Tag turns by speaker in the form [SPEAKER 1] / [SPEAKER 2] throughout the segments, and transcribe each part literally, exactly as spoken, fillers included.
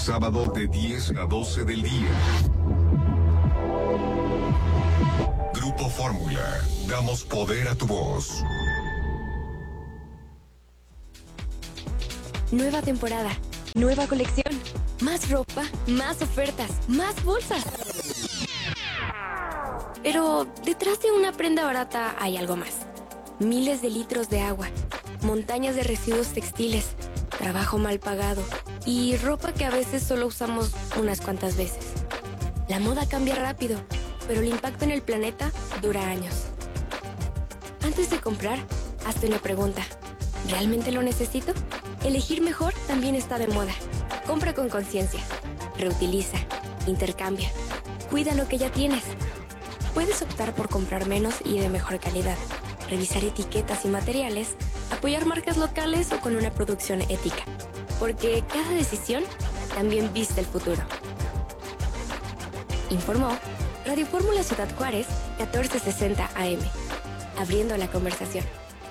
[SPEAKER 1] sábado de diez a doce del día. Grupo Fórmula, damos poder a tu voz.
[SPEAKER 2] Nueva temporada, nueva colección, más ropa, más ofertas, más bolsas. Pero detrás de una prenda barata hay algo más. Miles de litros de agua, montañas de residuos textiles, trabajo mal pagado y ropa que a veces solo usamos unas cuantas veces. La moda cambia rápido, pero el impacto en el planeta dura años. Antes de comprar, hazte una pregunta. ¿Realmente lo necesito? Elegir mejor también está de moda. Compra con conciencia. Reutiliza. Intercambia. Cuida lo que ya tienes. Puedes optar por comprar menos y de mejor calidad, revisar etiquetas y materiales, apoyar marcas locales o con una producción ética. Porque cada decisión también viste el futuro. Informó Radio Fórmula Ciudad Juárez, catorce sesenta A M. Abriendo la conversación.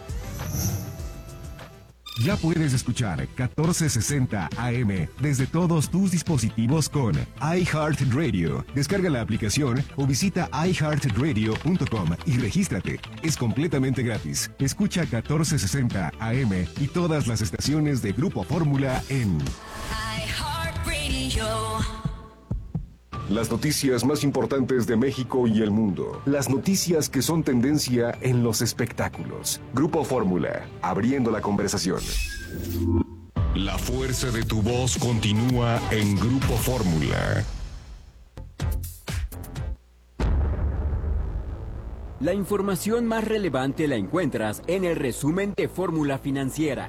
[SPEAKER 3] Ya puedes escuchar catorce sesenta A M desde todos tus dispositivos con iHeartRadio. Descarga la aplicación o visita i heart radio punto com y regístrate. Es completamente gratis. Escucha catorce sesenta A M y todas las estaciones de Grupo Fórmula en
[SPEAKER 4] iHeartRadio.
[SPEAKER 1] Las noticias más importantes de México y el mundo. Las noticias que son tendencia en los espectáculos. Grupo Fórmula, abriendo la conversación. La fuerza de tu voz continúa en Grupo Fórmula.
[SPEAKER 5] La información más relevante la encuentras en el resumen de Fórmula Financiera.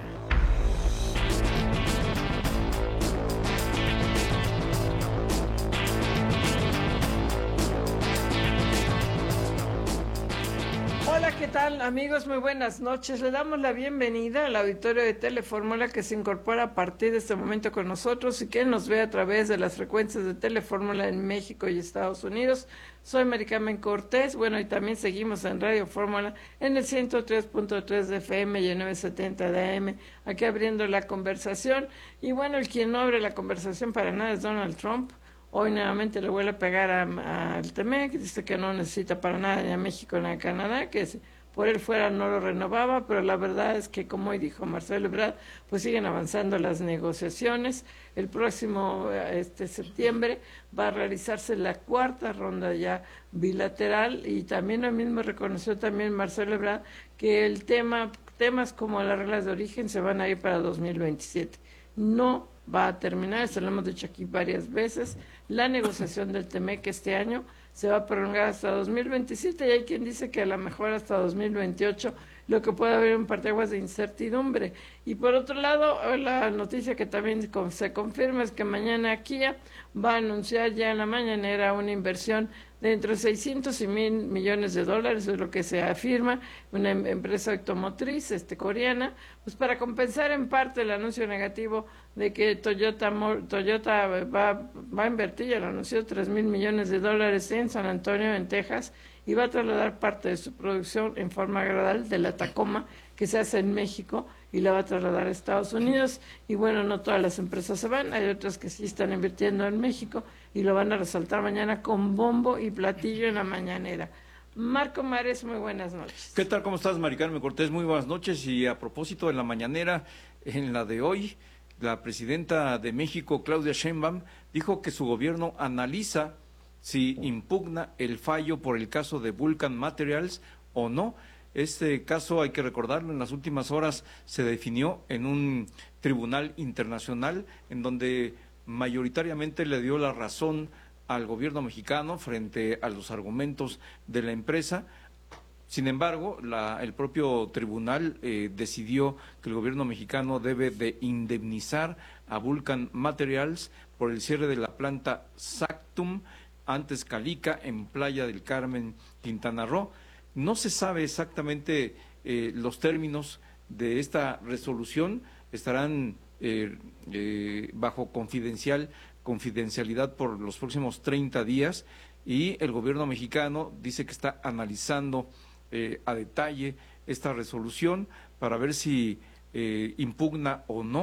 [SPEAKER 6] ¿Qué tal, amigos? Muy buenas noches. Le damos la bienvenida al auditorio de Telefórmula que se incorpora a partir de este momento con nosotros y que nos ve a través de las frecuencias de Telefórmula en México y Estados Unidos. Soy Mari Carmen Cortés, bueno, y también seguimos en Radio Fórmula en el ciento tres punto tres de F M y el novecientos setenta de A M, aquí abriendo la conversación. Y bueno, el quien no abre la conversación para nada es Donald Trump. Hoy nuevamente le vuelve a pegar al T M E C, dice que no necesita para nada ni a México ni a Canadá, que si por él fuera no lo renovaba, pero la verdad es que, como hoy dijo Marcelo Ebrard, pues siguen avanzando las negociaciones. El próximo este septiembre va a realizarse la cuarta ronda ya bilateral, y también lo mismo reconoció también Marcelo Ebrard que el tema, temas como las reglas de origen se van a ir para dos mil veintisiete. No va a terminar, eso lo hemos dicho aquí varias veces, la negociación del T M E C este año se va a prolongar hasta dos mil veintisiete y hay quien dice que a lo mejor hasta dos mil veintiocho, lo que puede haber un parteaguas de incertidumbre. Y por otro lado, la noticia que también se confirma es que mañana Kia va a anunciar ya en la mañanera una inversión de entre seiscientos y mil millones de dólares, es lo que se afirma, una empresa automotriz este, coreana, pues para compensar en parte el anuncio negativo de que Toyota Toyota va, va a invertir, ya lo anunció, tres mil millones de dólares en San Antonio, en Texas, y va a trasladar parte de su producción en forma gradual de la Tacoma, que se hace en México, y la va a trasladar a Estados Unidos. Y bueno, no todas las empresas se van, hay otras que sí están invirtiendo en México, y lo van a resaltar mañana con bombo y platillo en la mañanera. Marco Mares, muy buenas noches.
[SPEAKER 7] ¿Qué tal? ¿Cómo estás, Mari Carmen Cortés? Muy buenas noches. Y a propósito, en la mañanera, en la de hoy, la presidenta de México, Claudia Sheinbaum, dijo que su gobierno analiza si impugna el fallo por el caso de Vulcan Materials o no. Este caso, hay que recordarlo, en las últimas horas se definió en un tribunal internacional en donde mayoritariamente le dio la razón al gobierno mexicano frente a los argumentos de la empresa. Sin embargo, la, el propio tribunal eh, decidió que el gobierno mexicano debe de indemnizar a Vulcan Materials por el cierre de la planta Sactum, antes Calica, en Playa del Carmen, Quintana Roo. No se sabe exactamente eh, los términos de esta resolución, estarán eh, eh, bajo confidencial, confidencialidad por los próximos treinta días, y el gobierno mexicano dice que está analizando eh, a detalle esta resolución para ver si eh, impugna o no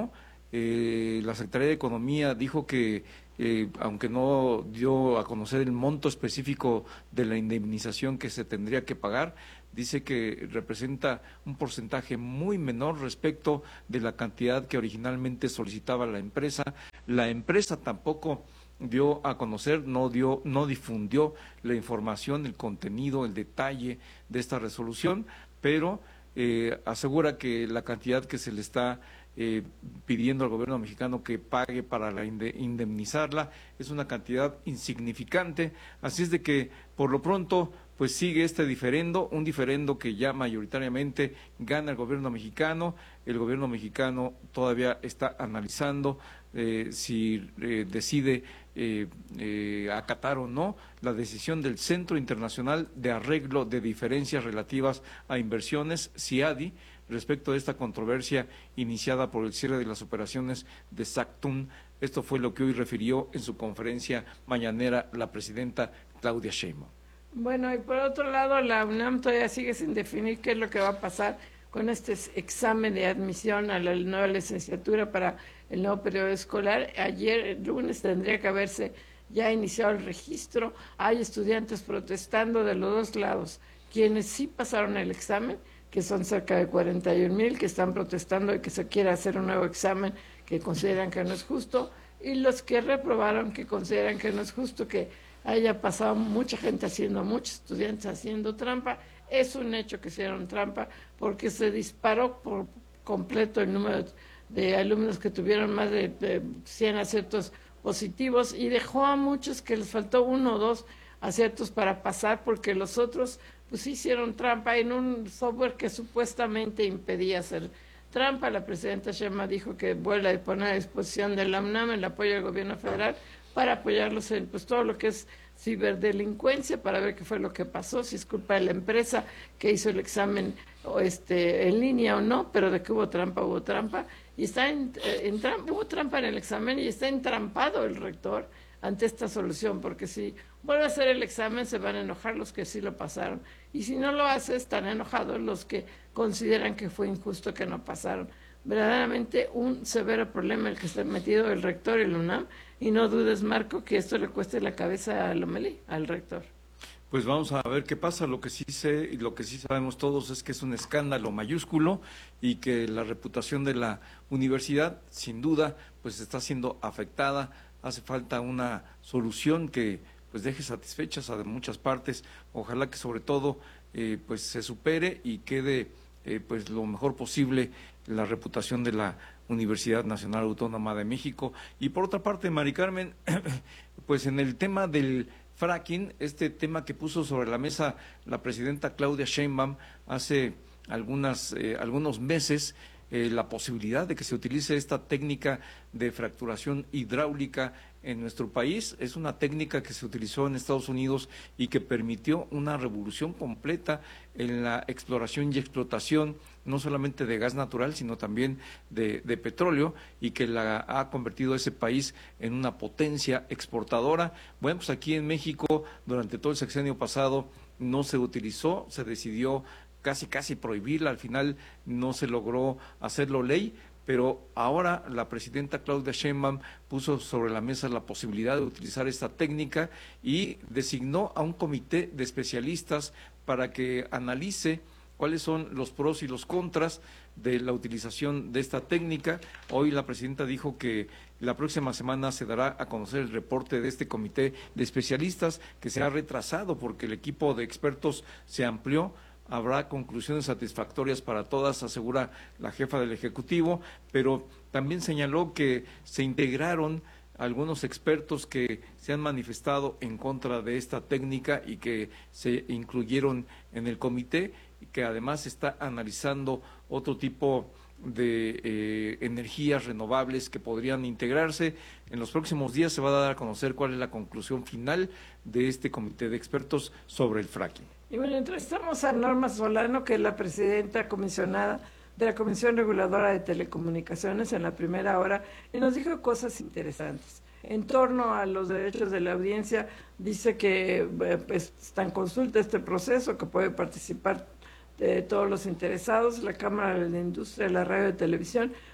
[SPEAKER 7] Eh, la Secretaría de Economía dijo que, eh, aunque no dio a conocer el monto específico de la indemnización que se tendría que pagar, dice que representa un porcentaje muy menor respecto de la cantidad que originalmente solicitaba la empresa. La empresa tampoco dio a conocer, no dio, no difundió la información, el contenido, el detalle de esta resolución, pero eh, asegura que la cantidad que se le está eh, pidiendo al gobierno mexicano que pague para la indemnizarla es una cantidad insignificante, así es de que por lo pronto pues sigue este diferendo, un diferendo que ya mayoritariamente gana el gobierno mexicano. El gobierno mexicano todavía está analizando eh, si eh, decide eh, eh, acatar o no la decisión del Centro Internacional de Arreglo de Diferencias Relativas a Inversiones, CIADI, respecto de esta controversia iniciada por el cierre de las operaciones de Sactún. Esto fue lo que hoy refirió en su conferencia mañanera la presidenta Claudia Sheinbaum.
[SPEAKER 6] Bueno, y por otro lado, la UNAM todavía sigue sin definir qué es lo que va a pasar con este examen de admisión a la nueva licenciatura para el nuevo periodo escolar. Ayer, el lunes, tendría que haberse ya iniciado el registro. Hay estudiantes protestando de los dos lados, quienes sí pasaron el examen, que son cerca de cuarenta y un mil, que están protestando de que se quiera hacer un nuevo examen que consideran que no es justo, y los que reprobaron, que consideran que no es justo que haya pasado mucha gente haciendo, muchos estudiantes haciendo trampa. Es un hecho que hicieron trampa porque se disparó por completo el número de alumnos que tuvieron más de, de cien aciertos positivos y dejó a muchos que les faltó uno o dos aciertos para pasar porque los otros pues hicieron trampa en un software que supuestamente impedía hacer trampa. La presidenta Sheinbaum dijo que vuelve a poner a disposición de la UNAM el apoyo del gobierno federal para apoyarlos en pues todo lo que es ciberdelincuencia, para ver qué fue lo que pasó, si es culpa de la empresa que hizo el examen o este en línea o no, pero de que hubo trampa, hubo trampa, y está en, en trampa, hubo trampa en el examen y está entrampado el rector ante esta solución, porque si vuelve a hacer el examen se van a enojar los que sí lo pasaron, y si no lo hace están enojados los que consideran que fue injusto que no pasaron. Verdaderamente un severo problema el que está metido el rector y el UNAM, y no dudes, Marco, que esto le cueste la cabeza a Lomelí, al rector.
[SPEAKER 7] Pues vamos a ver qué pasa. Lo que sí sé y lo que sí sabemos todos es que es un escándalo mayúsculo y que la reputación de la universidad, sin duda, pues está siendo afectada. Hace falta una solución que pues deje satisfechas a muchas partes. Ojalá que sobre todo eh, pues se supere y quede eh, pues lo mejor posible la reputación de la Universidad Nacional Autónoma de México. Y por otra parte, Mari Carmen, pues en el tema del fracking, este tema que puso sobre la mesa la presidenta Claudia Sheinbaum hace algunas, eh, algunos meses, eh, la posibilidad de que se utilice esta técnica de fracturación hidráulica en nuestro país. Es una técnica que se utilizó en Estados Unidos y que permitió una revolución completa en la exploración y explotación, no solamente de gas natural, sino también de, de petróleo, y que la ha convertido a ese país en una potencia exportadora. Bueno, pues aquí en México, durante todo el sexenio pasado, no se utilizó, se decidió casi casi prohibirla, al final no se logró hacerlo ley, pero ahora la presidenta Claudia Sheinbaum puso sobre la mesa la posibilidad de utilizar esta técnica y designó a un comité de especialistas para que analice cuáles son los pros y los contras de la utilización de esta técnica. Hoy la presidenta dijo que la próxima semana se dará a conocer el reporte de este comité de especialistas, que se ha retrasado porque el equipo de expertos se amplió. Habrá conclusiones satisfactorias para todas, asegura la jefa del Ejecutivo, pero también señaló que se integraron algunos expertos que se han manifestado en contra de esta técnica y que se incluyeron en el comité, y que además está analizando otro tipo de eh, energías renovables que podrían integrarse. En los próximos días se va a dar a conocer cuál es la conclusión final de este comité de expertos sobre el fracking.
[SPEAKER 6] Y bueno, entrevistamos a Norma Solano, que es la presidenta comisionada de la Comisión Reguladora de Telecomunicaciones, en la primera hora, y nos dijo cosas interesantes. En torno a los derechos de la audiencia, dice que eh, pues, está en consulta este proceso, que puede participar de todos los interesados. La Cámara de la Industria de la Radio y Televisión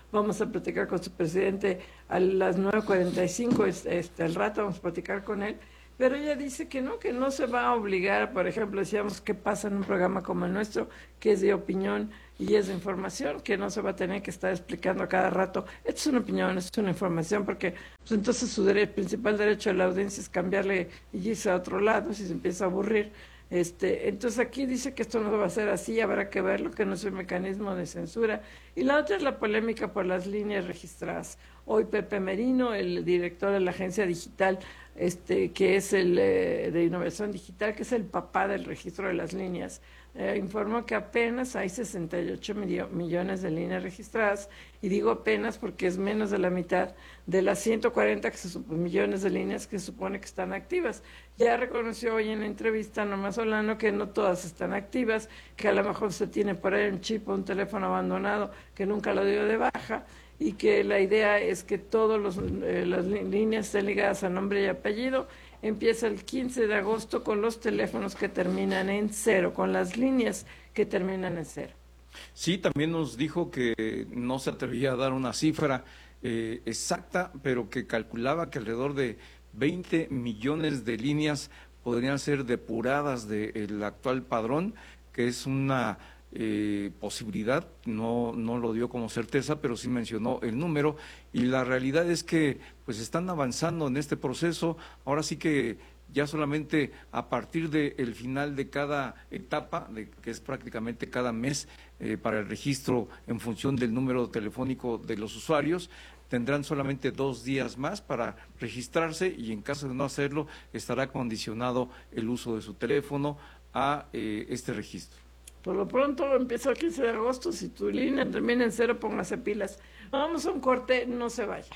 [SPEAKER 6] Vamos a platicar con su presidente a las nueve cuarenta y cinco, este, al rato vamos a platicar con él. Pero ella dice que no, que no se va a obligar, por ejemplo, decíamos qué pasa en un programa como el nuestro, que es de opinión y es de información, que no se va a tener que estar explicando a cada rato, esto es una opinión, esto es una información, porque pues, entonces su derecho, principal derecho de la audiencia es cambiarle y irse a otro lado si se empieza a aburrir. Este, entonces aquí dice que esto no va a ser así, habrá que verlo, que no es un mecanismo de censura. Y la otra es la polémica por las líneas registradas. Hoy Pepe Merino, el director de la agencia digital, este, que es el eh, de innovación digital, que es el papá del registro de las líneas, eh, informó que apenas hay sesenta y ocho millones de líneas registradas, y digo apenas porque es menos de la mitad de las ciento cuarenta que se, millones de líneas que se supone que están activas. Ya reconoció hoy en la entrevista Norma Solano que no todas están activas, que a lo mejor se tiene por ahí un chip o un teléfono abandonado que nunca lo dio de baja, y que la idea es que todas eh, las líneas estén ligadas a nombre y apellido. Empieza el quince de agosto con los teléfonos que terminan en cero, con las líneas que terminan en cero.
[SPEAKER 7] Sí, también nos dijo que no se atrevía a dar una cifra eh, exacta, pero que calculaba que alrededor de veinte millones de líneas podrían ser depuradas del actual padrón, que es una eh, posibilidad, no, no lo dio como certeza, pero sí mencionó el número, y la realidad es que pues están avanzando en este proceso. Ahora sí que ya solamente a partir del final de cada etapa, de, que es prácticamente cada mes eh, para el registro en función del número telefónico de los usuarios, tendrán solamente dos días más para registrarse, y en caso de no hacerlo estará condicionado el uso de su teléfono a eh, este registro.
[SPEAKER 6] Por lo pronto empieza el quince de agosto, si tu línea termina en cero, póngase pilas. Vamos a un corte, no se vaya.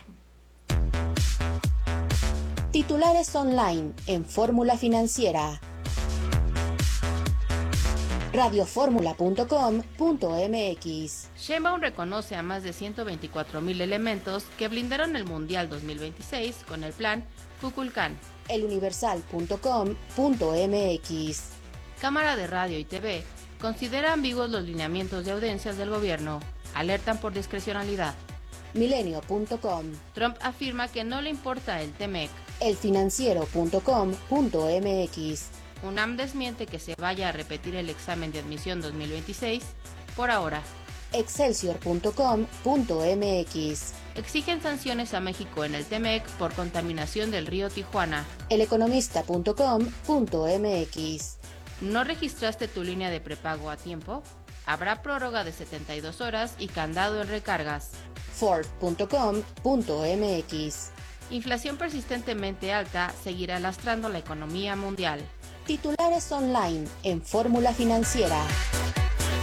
[SPEAKER 4] Titulares online en Fórmula Financiera. radioformula punto com punto mx.
[SPEAKER 8] Sheinbaum reconoce a más de ciento veinticuatro mil elementos que blindaron el Mundial dos mil veintiséis con el plan Kukulkan.
[SPEAKER 4] eluniversal punto com punto mx.
[SPEAKER 8] Cámara de Radio y T V considera ambiguos los lineamientos de audiencias del gobierno. Alertan por discrecionalidad.
[SPEAKER 4] milenio punto com.
[SPEAKER 8] Trump afirma que no le importa el T M E C.
[SPEAKER 4] elfinanciero punto com punto mx.
[SPEAKER 8] UNAM desmiente que se vaya a repetir el examen de admisión dos mil veintiséis por ahora.
[SPEAKER 4] excelsior punto com punto mx.
[SPEAKER 8] Exigen sanciones a México en el T M E C por contaminación del río Tijuana.
[SPEAKER 4] eleconomista punto com punto mx.
[SPEAKER 8] ¿No registraste tu línea de prepago a tiempo? Habrá prórroga de setenta y dos horas y candado en recargas.
[SPEAKER 4] ford punto com punto mx.
[SPEAKER 8] Inflación persistentemente alta seguirá lastrando la economía mundial.
[SPEAKER 4] Titulares online en Fórmula Financiera.